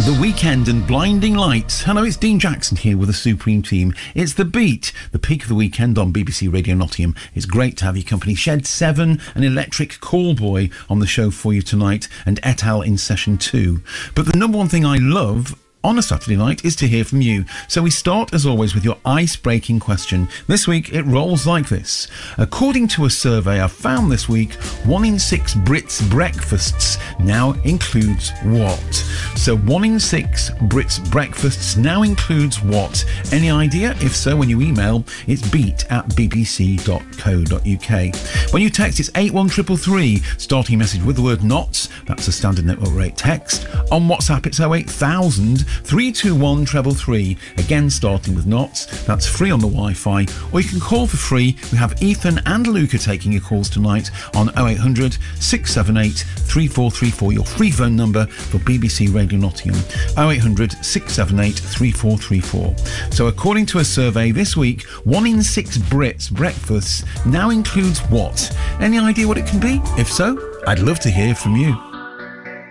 The Weekend and Blinding Lights. Hello, it's Dean Jackson here with the Supreme Team. It's The Beat, the peak of the weekend on BBC Radio Nottingham. It's great to have your company. Shed 7 and Electric Callboy on the show for you tonight, and Et al. In session 2. But the number one thing I love on a Saturday night is to hear from you. So we start, as always, with your ice-breaking question. This week, it rolls like this. According to a survey I found this week, 1 in 6 Brits' breakfasts now includes what? So 1 in 6 Brits' breakfasts now includes what? Any idea? If so, when you email, it's beat@bbc.co.uk. When you text, it's 81333, starting message with the word NOTS. That's a standard network rate text. On WhatsApp, it's 08000 321 333, again starting with NOTS. That's free on the Wi-Fi, or you can call for free. We have Ethan and Luca taking your calls tonight on 0800 678 3434, your free phone number for BBC Radio Nottingham, 0800 678 3434. So according to a survey this week, 1 in 6 Brits' breakfasts now includes what? Any idea what it can be? If so, I'd love to hear from you.